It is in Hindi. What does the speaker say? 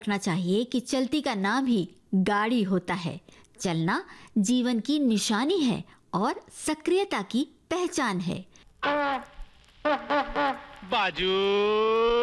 रखना चाहिए कि चलती का नाम ही गाड़ी होता है। चलना जीवन की निशानी है और सक्रियता की पहचान है। बाजू